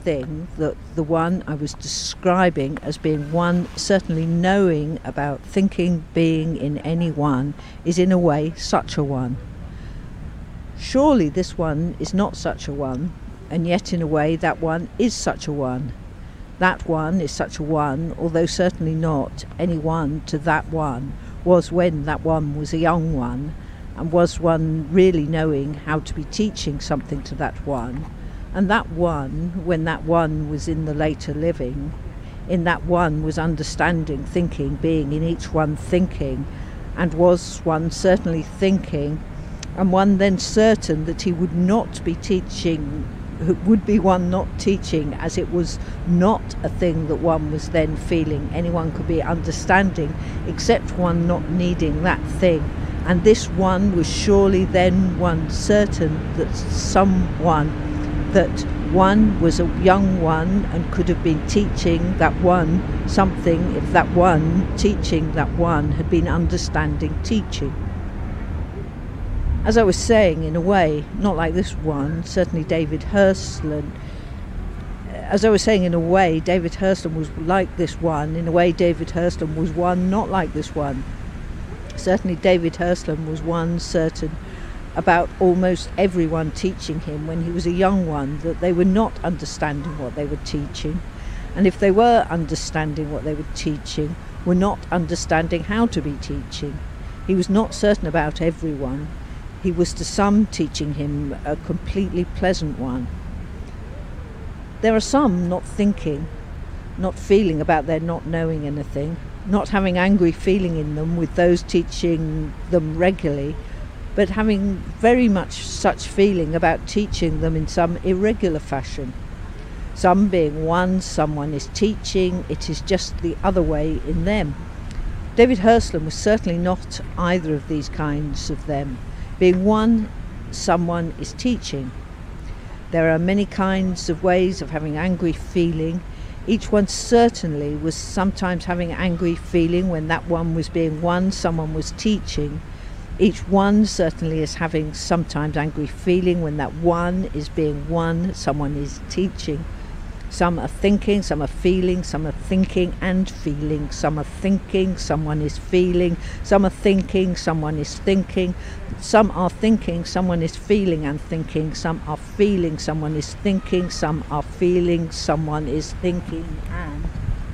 thing that the one I was describing as being one certainly knowing about thinking, being in any one, is in a way such a one. Surely this one is not such a one, and yet in a way that one is such a one. That one is such a one, although certainly not any one to that one, was when that one was a young one, and was one really knowing how to be teaching something to that one. And that one, when that one was in the later living, in that one was understanding, thinking, being in each one thinking, and was one certainly thinking, and one then certain that he would not be teaching, would be one not teaching, as it was not a thing that one was then feeling anyone could be understanding, except one not needing that thing. And this one was surely then one certain that someone, that one was a young one and could have been teaching that one something if that one teaching that one had been understanding teaching. As I was saying, in a way, not like this one, certainly David Hirstland. As I was saying, in a way, David Hirstland was like this one. In a way, David Hirstland was one not like this one. Certainly David Hirstland was one certain about almost everyone teaching him when he was a young one, that they were not understanding what they were teaching. And if they were understanding what they were teaching, were not understanding how to be teaching. He was not certain about everyone. He was to some teaching him a completely pleasant one. There are some not thinking, not feeling about their not knowing anything, not having angry feeling in them with those teaching them regularly, but having very much such feeling about teaching them in some irregular fashion. Some being one, someone is teaching, it is just the other way in them. David Hirstland was certainly not either of these kinds of them. Being one, someone is teaching. There are many kinds of ways of having angry feeling. Each one certainly was sometimes having angry feeling when that one was being one, someone was teaching. Each one certainly is having sometimes angry feeling when that one is being one, someone is teaching. Some are thinking, some are feeling, some are thinking and feeling. Some are thinking, someone is feeling. Some are thinking, someone is thinking. Some are thinking, someone is feeling and thinking. Some are feeling, someone is thinking. Some are feeling, someone is thinking and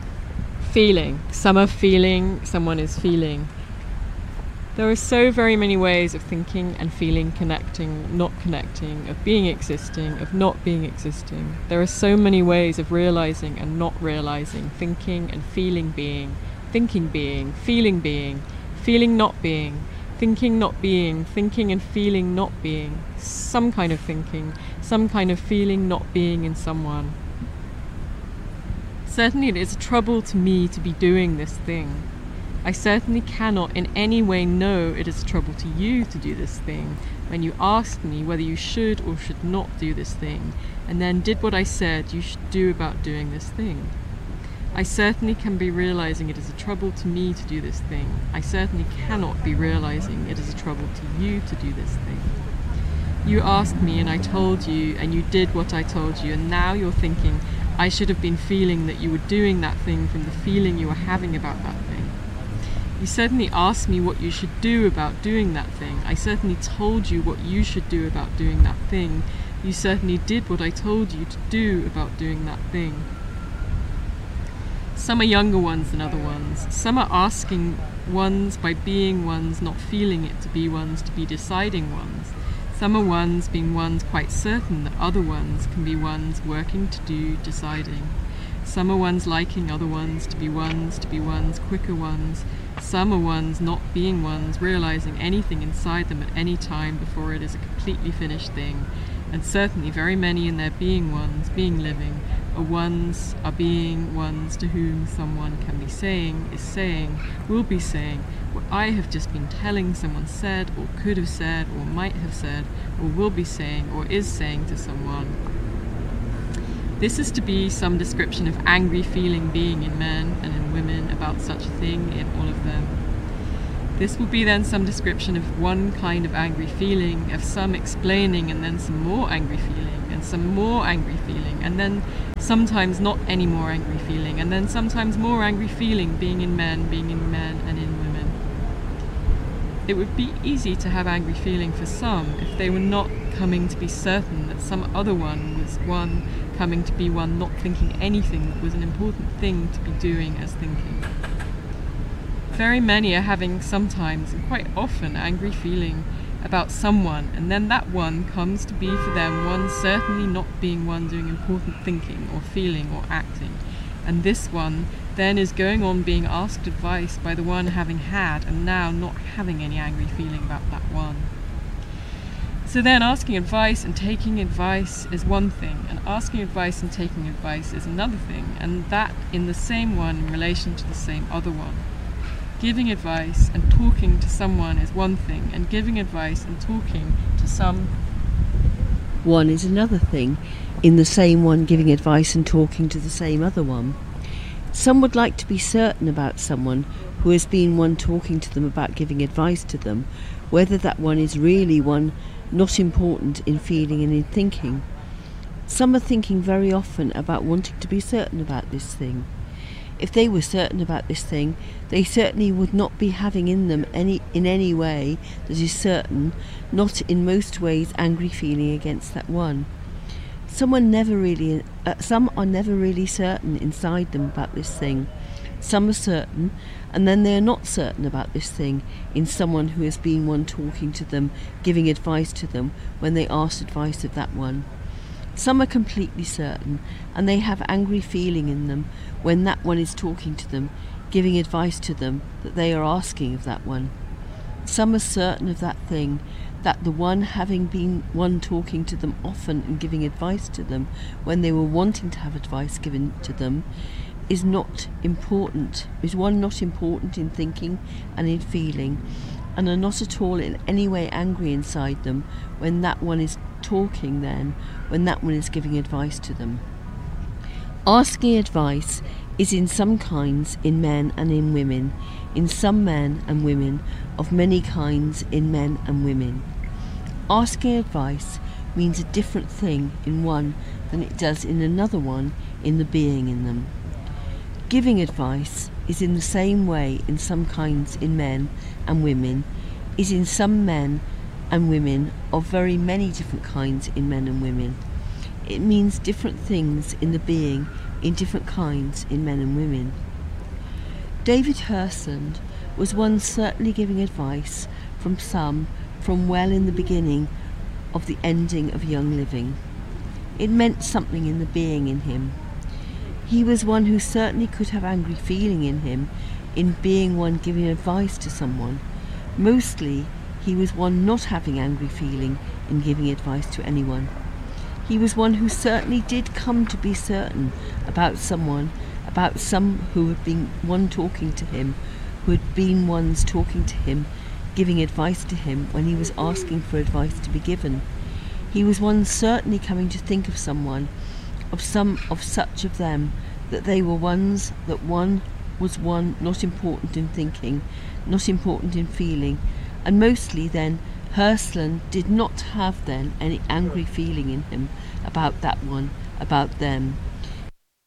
feeling. Some are feeling, someone is feeling. There are so very many ways of thinking and feeling, connecting, not connecting, of being existing, of not being existing. There are so many ways of realizing and not realizing, thinking and feeling being, thinking being, feeling not being, thinking not being, thinking and feeling not being, some kind of thinking, some kind of feeling not being in someone. Certainly it is a trouble to me to be doing this thing. I certainly cannot in any way know it is a trouble to you to do this thing when you asked me whether you should or should not do this thing, and then did what I said you should do about doing this thing. I certainly can be realizing it is a trouble to me to do this thing. I certainly cannot be realizing it is a trouble to you to do this thing. You asked me and I told you, and you did what I told you, and now you're thinking I should have been feeling that you were doing that thing from the feeling you were having about that thing. You certainly asked me what you should do about doing that thing. I certainly told you what you should do about doing that thing. You certainly did what I told you to do about doing that thing. Some are younger ones than other ones. Some are asking ones by being ones, not feeling it to be ones, to be deciding ones. Some are ones being ones quite certain that other ones can be ones working to do deciding. Some are ones liking other ones to be ones, quicker ones. Some are ones not being ones, realizing anything inside them at any time before it is a completely finished thing. And certainly very many in their being ones, being living, are being ones to whom someone can be saying, is saying, will be saying what I have just been telling someone said, or could have said, or might have said, or will be saying, or is saying to someone. This is to be some description of angry feeling being in men and in women about such a thing in all of them. This will be then some description of one kind of angry feeling, of some explaining and then some more angry feeling, and some more angry feeling, and then sometimes not any more angry feeling, and then sometimes more angry feeling, being in men and in women. It would be easy to have angry feeling for some if they were not coming to be certain that some other one was one coming to be one not thinking anything that was an important thing to be doing as thinking. Very many are having sometimes, and quite often, angry feeling about someone, and then that one comes to be for them one certainly not being one doing important thinking or feeling or acting, and this one then is going on being asked advice by the one having had and now not having any angry feeling about that one. So then asking advice and taking advice is one thing, and asking advice and taking advice is another thing, and that in the same one in relation to the same other one. Giving advice and talking to someone is one thing, and giving advice and talking to some one is another thing, in the same one giving advice and talking to the same other one. Some would like to be certain about someone who has been one talking to them about giving advice to them, whether that one is really one not important in feeling and in thinking. Some are thinking very often about wanting to be certain about this thing. If they were certain about this thing, they certainly would not be having in them in any way that is certain, not in most ways angry feeling against that one. Some are never really certain inside them about this thing. Some are certain, and then they are not certain about this thing in someone who has been one talking to them, giving advice to them when they asked advice of that one. Some are completely certain, and they have angry feeling in them when that one is talking to them, giving advice to them that they are asking of that one. Some are certain of that thing, that the one having been one talking to them often and giving advice to them when they were wanting to have advice given to them is one not important in thinking and in feeling, and are not at all in any way angry inside them when that one is talking then, when that one is giving advice to them. Asking advice is in some kinds in men and in women, in some men and women, of many kinds in men and women. Asking advice means a different thing in one than it does in another one in the being in them. Giving advice is in the same way in some kinds in men and women, is in some men and women of very many different kinds in men and women. It means different things in the being in different kinds in men and women. David Hirshland was one certainly giving advice from well in the beginning of the ending of Young Living. It meant something in the being in him. He was one who certainly could have angry feeling in him in being one giving advice to someone. Mostly he was one not having angry feeling in giving advice to anyone. He was one who certainly did come to be certain about someone, about some who had been one talking to him, who had been ones talking to him, giving advice to him when he was asking for advice to be given. He was one certainly coming to think of someone, of such of them, that they were ones, that one was one not important in thinking, not important in feeling, and mostly then Hirshland did not have then any angry feeling in him about that one, about them,